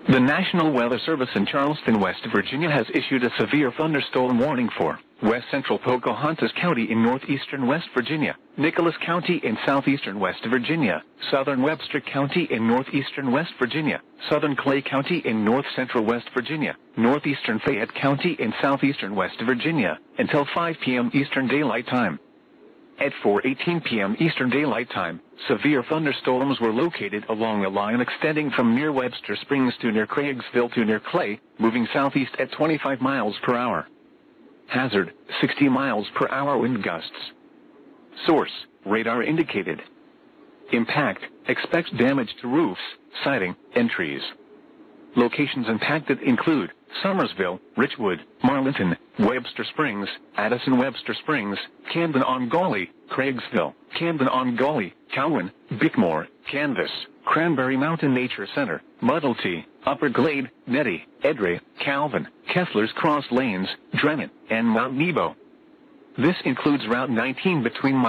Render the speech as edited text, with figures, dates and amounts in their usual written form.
The National Weather Service in Charleston, West Virginia has issued a severe thunderstorm warning for west central Pocahontas County in northeastern West Virginia, Nicholas County in southeastern West Virginia, southern Webster County in northeastern West Virginia, southern Clay County in north central West Virginia, northeastern Fayette County in southeastern West Virginia, until 5 p.m. Eastern Daylight Time. At 4:18 p.m. Eastern Daylight Time, severe thunderstorms were located along a line extending from near Webster Springs to near Craigsville to near Clay, moving southeast at 25 miles per hour. Hazard, 60 miles per hour wind gusts. Source, radar indicated. Impact, expects damage to roofs, siding, and trees. Locations impacted include Summersville, Richwood, Marlinton, Webster Springs, Addison-Webster Springs, Camden-on-Gauley, Craigsville, Camden-on-Gauley, Cowan, Bickmore, Canvas, Cranberry Mountain Nature Center, Muddlety, Upper Glade, Nettie, Edray, Calvin, Kessler's Cross Lanes, Drennan, and Mount Nebo. This includes Route 19 between